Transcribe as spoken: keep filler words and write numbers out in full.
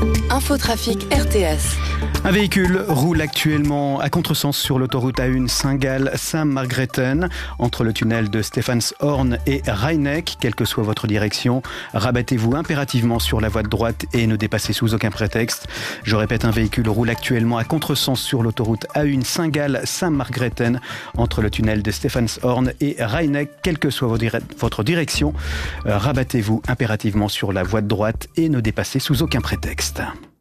Infotrafic R T S. Un véhicule roule actuellement à contresens sur l'autoroute A un Saint-Gall-Saint-Margrethen entre le tunnel de Stephanshorn et Rheineck. Quelle que soit votre direction, rabattez-vous impérativement sur la voie de droite et ne dépassez sous aucun prétexte. Je répète, un véhicule roule actuellement à contresens sur l'autoroute A un Saint-Gall-Saint-Margrethen entre le tunnel de Stephanshorn et Rheineck. Quelle que soit votre direction, rabattez-vous impérativement sur la voie de droite et ne dépassez sous aucun prétexte.